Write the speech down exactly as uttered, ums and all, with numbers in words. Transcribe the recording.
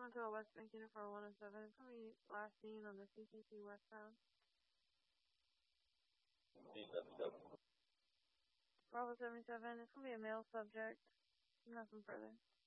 Montreal West Bank Unit for one oh seven. It's going to be last seen on the C C C westbound. Bravo seventy-seven, it's going to be a male subject. Nothing further.